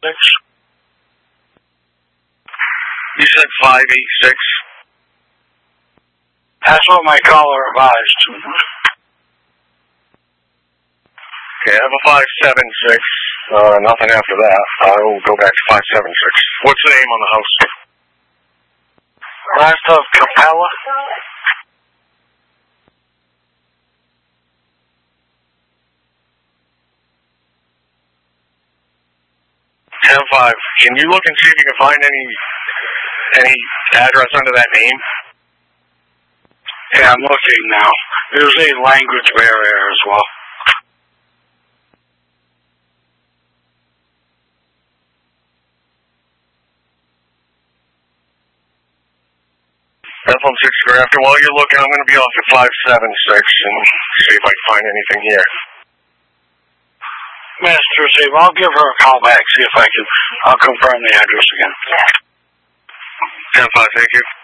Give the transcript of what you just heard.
You said 586. That's what my caller advised. Okay, I have a 576. Nothing after that. I will go back to 576. What's the name on the house? Last of Capella. $10-5. Can you look and see if you can find any address under that name? Yeah, I'm looking now. There's a language barrier as well. F-16 Grafton. While you're looking, I'm going to be off at 576 and see if I can find anything here. Master Steve, I'll give her a call back, see if I'll confirm the address again. 10-5, thank you.